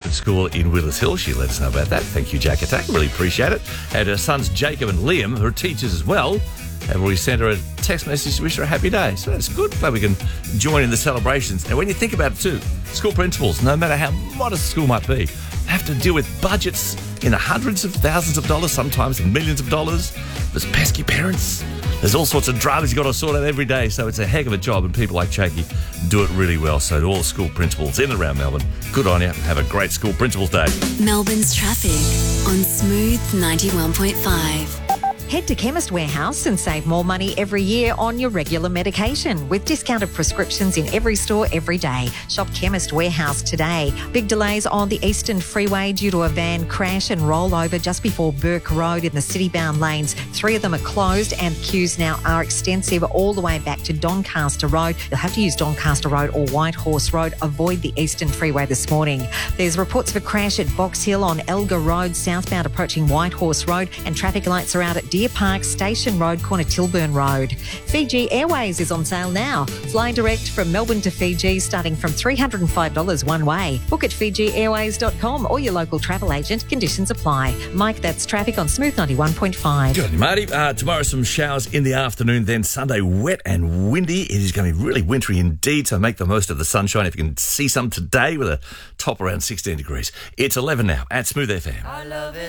School in Willis Hill. She let us know about that. Thank you, Jack Attack. Really appreciate it. And her sons Jacob and Liam, who are teachers as well, have already sent her a text message to wish her a happy day. So that's good. Glad we can join in the celebrations. Now, when you think about it too, school principals, no matter how modest the school might be, have to deal with budgets in the hundreds of thousands of dollars, sometimes in millions of dollars. There's pesky parents. There's all sorts of dramas you've got to sort out every day. So it's a heck of a job, and people like Chakey do it really well. So to all the school principals in and around Melbourne, good on you. Have a great School Principals Day. Melbourne's traffic on Smooth 91.5. Head to Chemist Warehouse and save more money every year on your regular medication with discounted prescriptions in every store every day. Shop Chemist Warehouse today. Big delays on the Eastern Freeway due to a van crash and rollover just before Burke Road in the city-bound lanes. 3 of them are closed and queues now are extensive all the way back to Doncaster Road. You'll have to use Doncaster Road or Whitehorse Road. Avoid the Eastern Freeway this morning. There's reports of a crash at Box Hill on Elgar Road, southbound approaching Whitehorse Road, and traffic lights are out at Deer Park, Station Road, corner Tilburn Road. Fiji Airways is on sale now. Fly direct from Melbourne to Fiji starting from $305 one way. Book at FijiAirways.com or your local travel agent. Conditions apply. Mike, that's traffic on Smooth 91.5. Good on you, Marty. Tomorrow some showers in the afternoon, then Sunday wet and windy. It is going to be really wintry indeed, so make the most of the sunshine if you can see some today with a top around 16 degrees. It's 11 now at Smooth FM. I love it.